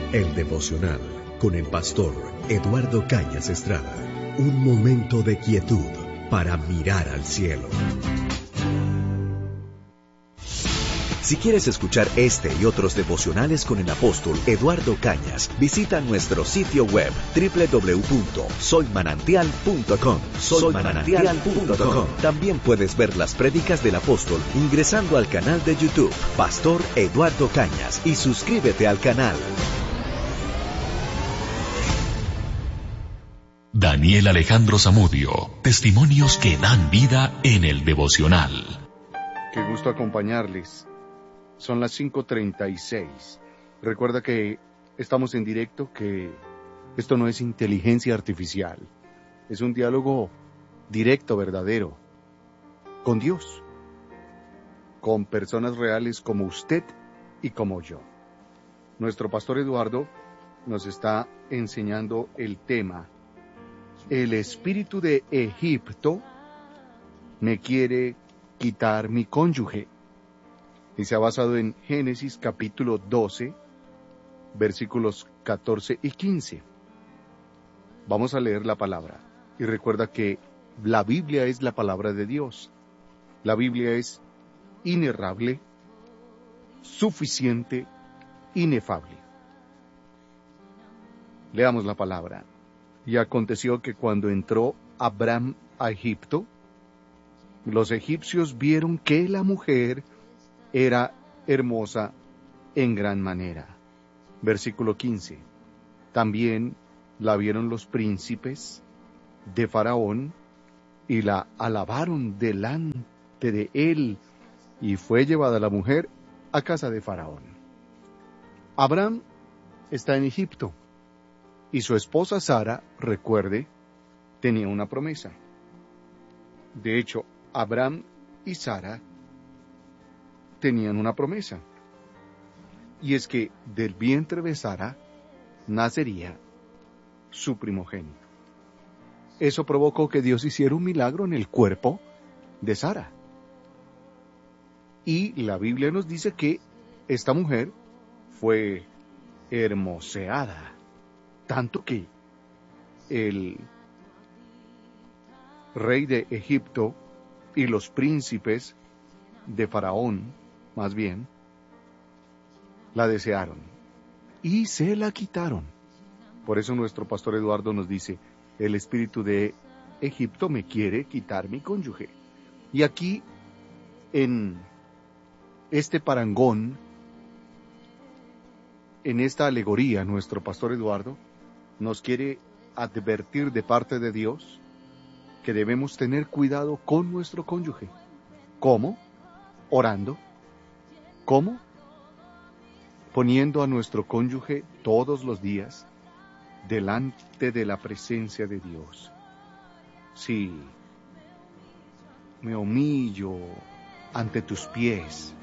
El devocional con el pastor Eduardo Cañas Estrada. Un momento de quietud para mirar al cielo. Si quieres escuchar este y otros devocionales con el apóstol Eduardo Cañas, visita nuestro sitio web www.soymanantial.com. Soymanantial.com. También puedes ver las prédicas del apóstol ingresando al canal de YouTube Pastor Eduardo Cañas y suscríbete al canal. Daniel Alejandro Zamudio, testimonios que dan vida en el devocional. Qué gusto acompañarles. Son las 5:36. Recuerda que estamos en directo, que esto no es inteligencia artificial. Es un diálogo directo, verdadero, con Dios, con personas reales como usted y como yo. Nuestro pastor Eduardo nos está enseñando el tema: el espíritu de Egipto me quiere quitar mi cónyuge. Y se ha basado en Génesis capítulo 12, versículos 14 y 15. Vamos a leer la palabra. Y recuerda que la Biblia es la palabra de Dios. La Biblia es inerrable, suficiente, inefable. Leamos la palabra. Y aconteció que cuando entró Abram a Egipto, los egipcios vieron que la mujer era hermosa en gran manera. Versículo 15. También la vieron los príncipes de Faraón y la alabaron delante de él, y fue llevada la mujer a casa de Faraón. Abraham está en Egipto, y su esposa Sara, recuerde, tenía una promesa. De hecho, Abraham y Sara tenían una promesa, y es que del vientre de Sara nacería su primogénito. Eso provocó que Dios hiciera un milagro en el cuerpo de Sara. Y la Biblia nos dice que esta mujer fue hermoseada, tanto que el rey de Egipto y los príncipes de Faraón, más bien, la desearon y se la quitaron. Por eso nuestro pastor Eduardo nos dice: el espíritu de Egipto me quiere quitar mi cónyuge. Y aquí, en este parangón, en esta alegoría, nuestro pastor Eduardo nos quiere advertir de parte de Dios que debemos tener cuidado con nuestro cónyuge. ¿Cómo? Orando. ¿Cómo? Poniendo a nuestro cónyuge todos los días delante de la presencia de Dios. Sí, me humillo ante tus pies,